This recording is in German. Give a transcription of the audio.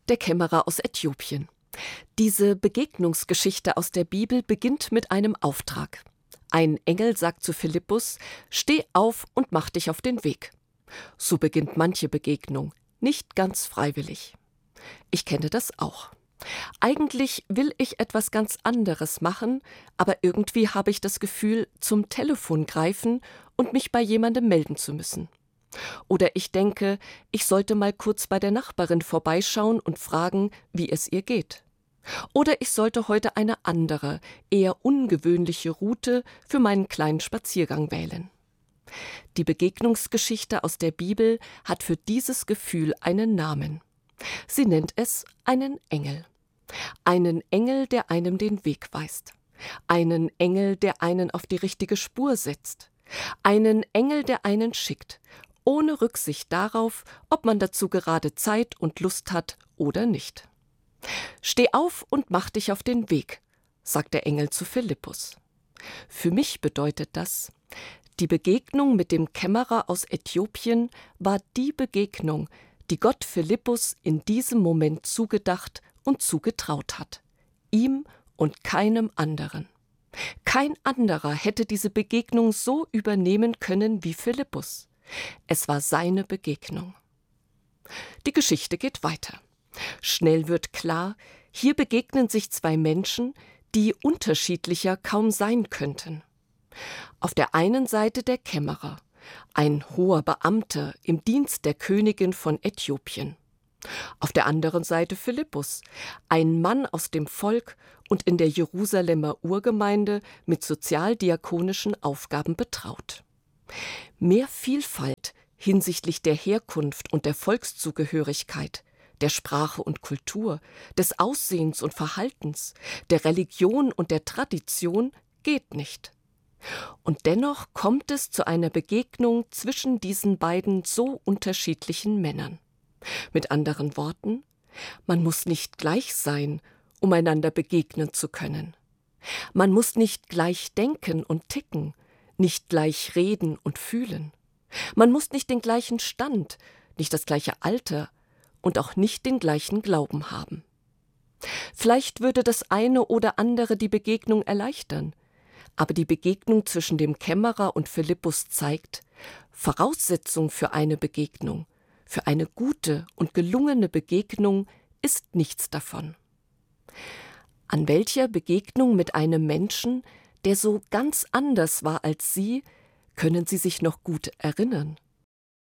Der Kämmerer aus Äthiopien. Diese Begegnungsgeschichte aus der Bibel beginnt mit einem Auftrag. Ein Engel sagt zu Philippus: Steh auf und mach dich auf den Weg. So beginnt manche Begegnung, nicht ganz freiwillig. Ich kenne das auch. Eigentlich will ich etwas ganz anderes machen, aber irgendwie habe ich das Gefühl, zum Telefon greifen und mich bei jemandem melden zu müssen. Oder ich denke, ich sollte mal kurz bei der Nachbarin vorbeischauen und fragen, wie es ihr geht. Oder ich sollte heute eine andere, eher ungewöhnliche Route für meinen kleinen Spaziergang wählen. Die Begegnungsgeschichte aus der Bibel hat für dieses Gefühl einen Namen. Sie nennt es einen Engel. Einen Engel, der einem den Weg weist. Einen Engel, der einen auf die richtige Spur setzt. Einen Engel, der einen schickt, ohne Rücksicht darauf, ob man dazu gerade Zeit und Lust hat oder nicht. Steh auf und mach dich auf den Weg, sagt der Engel zu Philippus. Für mich bedeutet das: Die Begegnung mit dem Kämmerer aus Äthiopien war die Begegnung, die Gott Philippus in diesem Moment zugedacht und zugetraut hat. Ihm und keinem anderen. Kein anderer hätte diese Begegnung so übernehmen können wie Philippus. Es war seine Begegnung. Die Geschichte geht weiter. Schnell wird klar, hier begegnen sich zwei Menschen, die unterschiedlicher kaum sein könnten. Auf der einen Seite der Kämmerer, ein hoher Beamter im Dienst der Königin von Äthiopien. Auf der anderen Seite Philippus, ein Mann aus dem Volk und in der Jerusalemer Urgemeinde mit sozialdiakonischen Aufgaben betraut. Mehr Vielfalt hinsichtlich der Herkunft und der Volkszugehörigkeit, der Sprache und Kultur, des Aussehens und Verhaltens, der Religion und der Tradition geht nicht. Und dennoch kommt es zu einer Begegnung zwischen diesen beiden so unterschiedlichen Männern. Mit anderen Worten, man muss nicht gleich sein, um einander begegnen zu können. Man muss nicht gleich denken und ticken, nicht gleich reden und fühlen. Man muss nicht den gleichen Stand, nicht das gleiche Alter und auch nicht den gleichen Glauben haben. Vielleicht würde das eine oder andere die Begegnung erleichtern, aber die Begegnung zwischen dem Kämmerer und Philippus zeigt, Voraussetzung für eine Begegnung, für eine gute und gelungene Begegnung ist nichts davon. An welcher Begegnung mit einem Menschen, der so ganz anders war als Sie, können Sie sich noch gut erinnern?